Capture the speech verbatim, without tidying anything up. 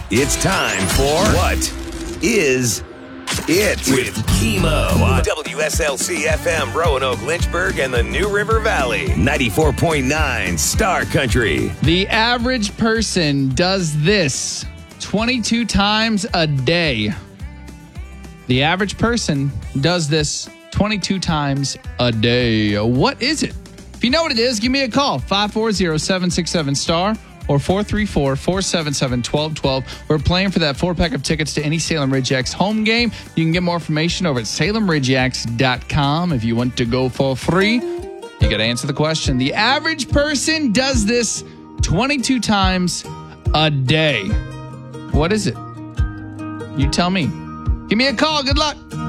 It's time for What Is It? With Chemo on W S L C F M, Roanoke, Lynchburg, and the New River Valley. ninety-four point nine Star Country. The average person does this twenty-two times a day. The average person does this twenty-two times a day. What is it? If you know what it is, give me a call. five four zero, seven six seven, STAR or four three four, four seven seven, one two one two. We're playing for that four-pack of tickets to any Salem Ridge Yaks home game. You can get more information over at salem ridge yaks dot com. If you want to go for free, you got to answer the question. The average person does this twenty-two times a day. What is it? You tell me. Give me a call. Good luck.